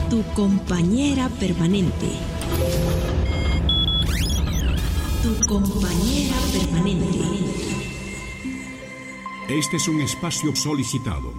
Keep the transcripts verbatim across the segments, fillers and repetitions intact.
tu compañera permanente. Tu compañera permanente. Este es un espacio solicitado.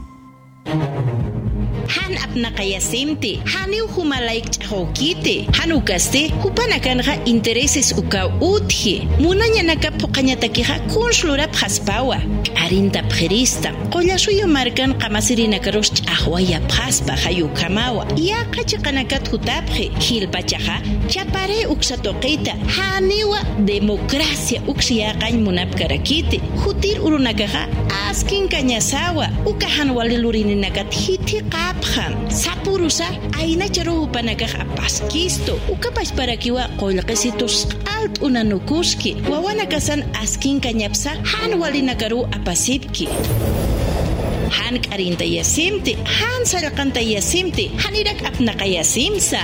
Han apnaqayasimti, haniu humalaik chahokite, hanukaste, hupanakanja intereses uka utje, munañanaka pokañatakiha kunslurap haspawa, arinta pjerista, qollasuyo markan qamasirinakarus chahwaya phaspa hayukamawa, ya qachaqanakat hutapje, hilpachaja, chapare uksatoqita, haniwa democracia uksiyaqañ munapkarakite, hutir urunakaja, askin kañasawa, ukahan walilurinakat hiti qaphan, sapurusa, aina charuhu panakaj apaskisto, ukapash parakiwa qollaqesitus alt unanukuski, wawanakasan askin kañapsa, han walinakaru apasipki. Han karinta yasimti, han salqanta yasimti, hanirak apnaqa yasimsa.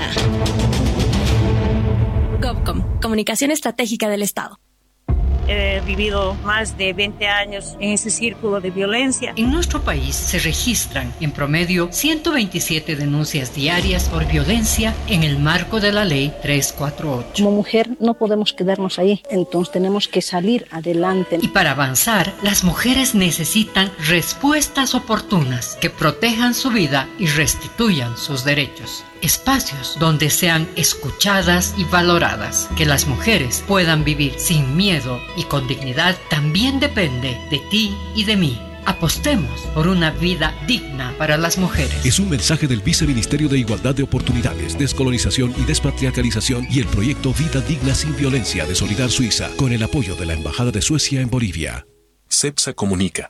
GovCom, Comunicación Estratégica del Estado. He vivido más de veinte años en ese círculo de violencia. En nuestro país se registran en promedio ciento veintisiete denuncias diarias por violencia en el marco de la ley trescientos cuarenta y ocho. Como mujer no podemos quedarnos ahí, entonces tenemos que salir adelante. Y para avanzar, las mujeres necesitan respuestas oportunas que protejan su vida y restituyan sus derechos. Espacios donde sean escuchadas y valoradas. Que las mujeres puedan vivir sin miedo y con dignidad también depende de ti y de mí. Apostemos por una vida digna para las mujeres. Es un mensaje del Viceministerio de Igualdad de Oportunidades, Descolonización y Despatriarcalización y el proyecto Vida Digna Sin Violencia de Solidar Suiza, con el apoyo de la Embajada de Suecia en Bolivia. CEPSA comunica.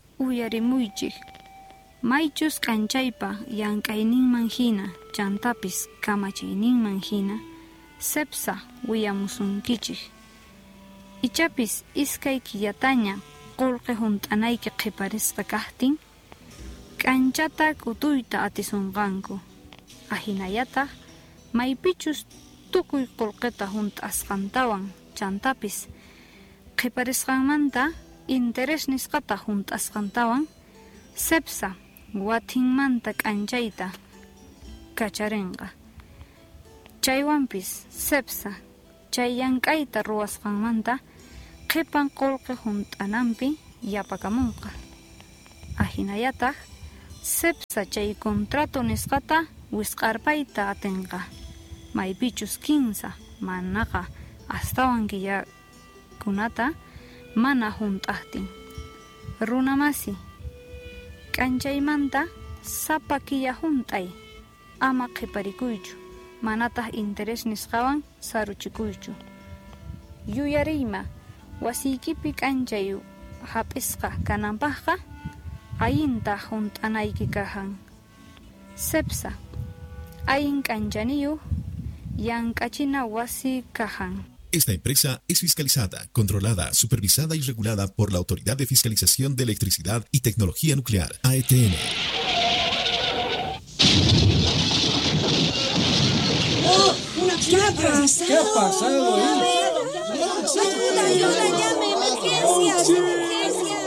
Maychus kanchaypa llank'ayninman hina chantapis kamachiyninman hina CEPSA willamusunkichik. Ichapis iskay killataña qullqi hunt'anayki qiparisqa kaqtin k'anchata k'utuyta atisunqanku. Ahinallataq maypichus tukuy qullqita hunt'asqantawan chantapis qiparisqanmanta interés nisqata hunt'asqantawan CEPSA watinmanta k'anchayta kacharinqa. Chaywanpis CEPSA chay llank'ayta ruwasqanmanta qipan qullqi hunt'ananpi yapakamunqa. Ahinallataq CEPSA chay contrato nisqata wisq'arpayta atinqa. Maypichus kinsa manaqa astawan killakunata mana hunt'aqtin. Runamasi k'anchaymanta sapa killa hunt'ay ama qiparikuychu, manataq interés nisqawan saruchikuychu. Yuyariyma wasiykipi k'anchay hap'isqa kananpaqqa ayinta hunt'anayki kahan. CEPSA ayin k'anchaniyuq llank'achina wasi kahan. Esta empresa es fiscalizada, controlada, supervisada y regulada por la Autoridad de Fiscalización de Electricidad y Tecnología Nuclear, A E T N. ¡Oh! ¿Qué ha pasado? ¿Qué ha pasado ahí? ¡Ayuda, ayuda! ¡Llame! ¡Emergencias! ¡Emergencias!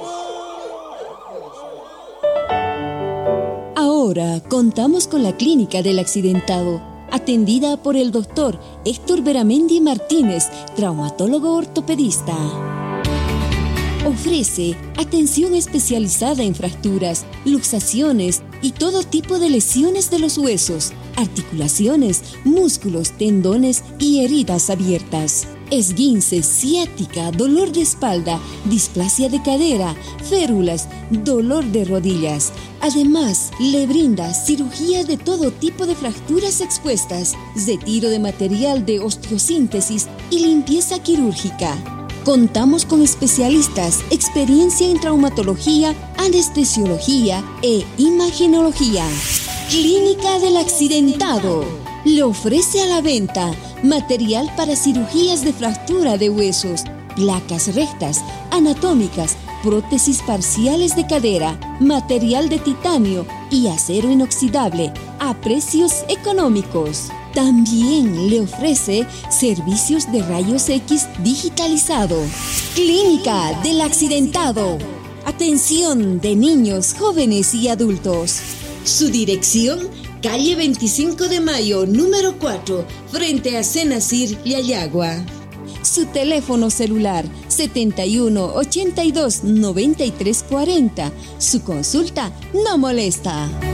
Ahora contamos con la Clínica del Accidentado, atendida por el doctor Héctor Beramendi Martínez, traumatólogo ortopedista. Ofrece atención especializada en fracturas, luxaciones y todo tipo de lesiones de los huesos, articulaciones, músculos, tendones y heridas abiertas. Esguince, ciática, dolor de espalda, displasia de cadera, férulas, dolor de rodillas. Además, le brinda cirugía de todo tipo de fracturas expuestas, retiro de material de osteosíntesis y limpieza quirúrgica. Contamos con especialistas, experiencia en traumatología, anestesiología e imagenología. Clínica del Accidentado le ofrece a la venta material para cirugías de fractura de huesos, placas rectas, anatómicas, prótesis parciales de cadera, material de titanio y acero inoxidable a precios económicos. También le ofrece servicios de rayos X digitalizado. Clínica del Accidentado. Atención de niños, jóvenes y adultos. Su dirección, calle veinticinco de mayo, número cuatro, frente a Senacir, Yayagua. Su teléfono celular setenta y uno, ochenta y dos, noventa y tres cuarenta. Su consulta no molesta.